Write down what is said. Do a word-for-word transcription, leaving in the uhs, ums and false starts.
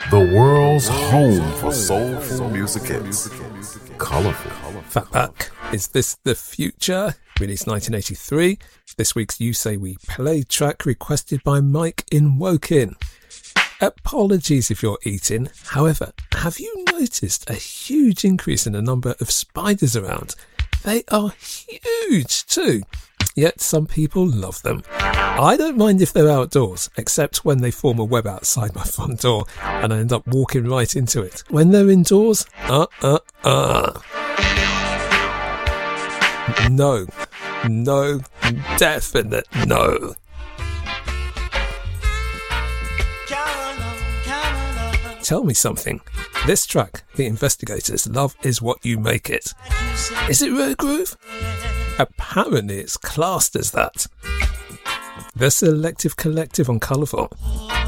The world's home for soulful music hits. Colourful. Fatback, Is This the Future? Released nineteen eighty-three. This week's You Say We Play track requested by Mike in Woking. Apologies if you're eating. However, have you noticed a huge increase in the number of spiders around? They are huge too. Yet some people love them. I don't mind if they're outdoors, except when they form a web outside my front door and I end up walking right into it. When they're indoors, uh, uh, uh. No. No. Definite no. Tell me something. This track, The Investigators, Love Is What You Make It. Is it Rare Groove? Apparently it's classed as that. The Selective Collective on Colourful.